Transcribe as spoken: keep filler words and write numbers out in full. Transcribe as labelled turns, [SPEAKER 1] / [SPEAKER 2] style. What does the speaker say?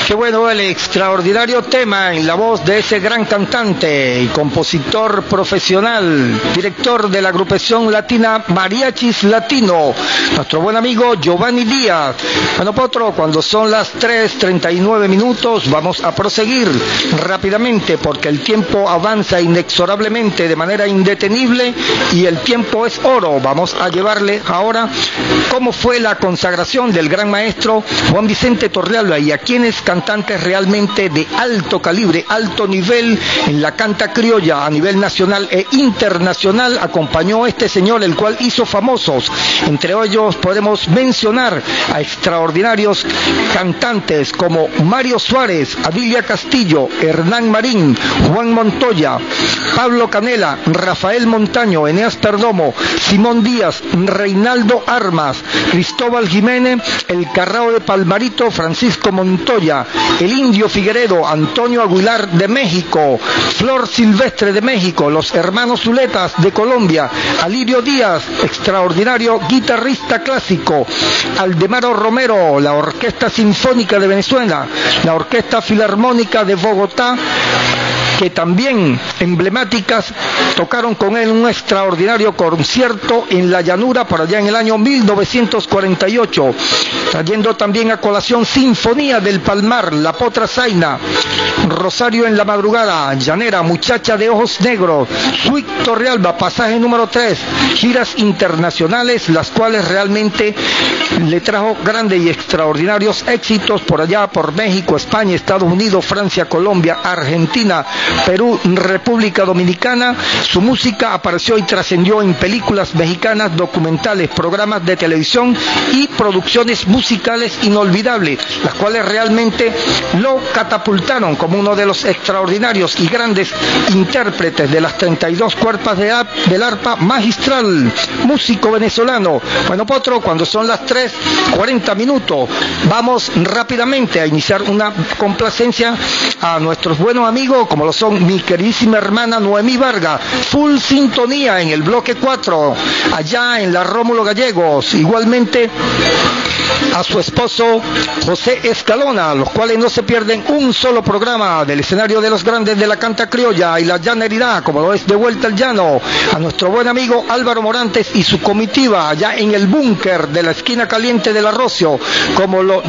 [SPEAKER 1] Qué bueno el extraordinario tema en la voz de ese gran cantante y compositor profesional, director de la agrupación latina Mariachis Latino, nuestro buen amigo Giovanni Díaz. Bueno, Potro, cuando son las tres treinta y nueve minutos, vamos a proseguir rápidamente porque el tiempo avanza inexorablemente de manera indetenible y el tiempo es oro. Vamos a llevarle ahora cómo fue la consagración del gran maestro Juan Vicente Torrealba y a quienes cantantes realmente de alto calibre, alto nivel en la canta criolla a nivel nacional e internacional acompañó este señor, el cual hizo famosos. Entre ellos podemos mencionar a extraordinarios cantantes como Mario Suárez, Adilia Castillo, Hernán Marín, Juan Montoya, Pablo Canela, Rafael Montaño, Eneas Perdomo, Simón Díaz, Reinaldo Armas, Cristóbal Jiménez, el Carrao de Palmarito, Francisco Montoya, el Indio Figueredo, Antonio Aguilar de México, Flor Silvestre de México, los hermanos Zuletas de Colombia, Alirio Díaz, extraordinario guitarrista clásico, Aldemaro Romero, la Orquesta Sinfónica de Venezuela, la Orquesta Filarmónica de Bogotá, que también emblemáticas tocaron con él un extraordinario concierto en la llanura por allá en el año mil novecientos cuarenta y ocho, trayendo también a colación Sinfonía del Palmar, La Potra Zaina, Rosario en la Madrugada, Llanera, Muchacha de Ojos Negros, Suite Torrealba, Pasaje número tres, giras internacionales, las cuales realmente le trajo grandes y extraordinarios éxitos por allá, por México, España, Estados Unidos, Francia, Colombia, Argentina, Perú, República Dominicana. Su música apareció y trascendió en películas mexicanas, documentales, programas de televisión y producciones musicales inolvidables, las cuales realmente lo catapultaron como uno de los extraordinarios y grandes intérpretes de las treinta y dos cuerdas de del arpa magistral, músico venezolano. Bueno, Potro, cuando son las tres cuarenta minutos, vamos rápidamente a iniciar una complacencia a nuestros buenos amigos, como lo son mi queridísima hermana Noemí Vargas, full sintonía en el bloque cuatro, allá en la Rómulo Gallegos, igualmente a su esposo José Escalona, los cuales no se pierden un solo programa del escenario de los grandes de la canta criolla y la llaneridad, como lo es De Vuelta al Llano, a nuestro buen amigo Álvaro Morantes y su comitiva allá en el búnker de la esquina caliente del Arrocio, como lo